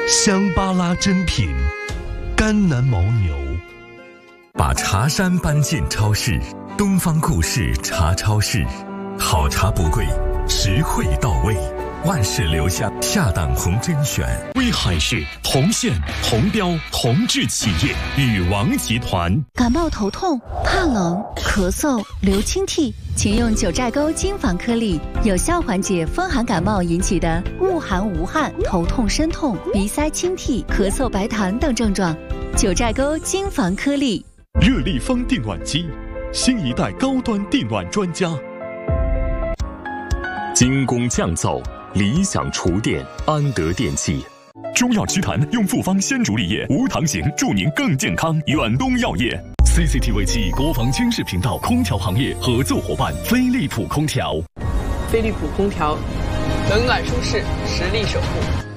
香巴拉珍品，甘南牦牛。 把茶山搬进超市，东方故事茶超市，好茶不贵，实惠到位，万事留香，恰当红甄选。 威海市同县同标同质企业禹王集团。 感冒头痛、怕冷、咳嗽、流清涕，请用九寨沟金防颗粒，有效缓解风寒感冒引起的恶寒无汗、头痛身痛、鼻塞清涕、咳嗽白痰等症状。九寨沟金防颗粒。 热力风电暖机，新一代高端电暖专家。精工匠造，理想厨电，安德电器。中药祛痰用复方鲜竹沥液，无糖型，助您更健康。远东药业。CCTV 7国防军事频道空调行业合作伙伴飞利浦空调。 飞利浦空调，冷暖舒适，实力守护。